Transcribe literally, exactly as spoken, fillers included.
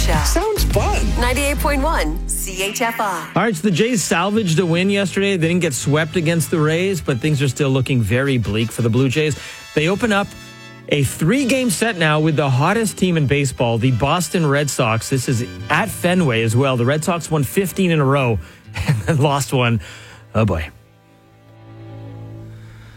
Show. Sounds fun. ninety-eight point one C H F I. All right, so the Jays salvaged a win yesterday. They didn't get swept against the Rays, but things are still looking very bleak for the Blue Jays. They open up a three-game set now with the hottest team in baseball, the Boston Red Sox. This is at Fenway as well. The Red Sox won fifteen in a row and then lost one. Oh, boy.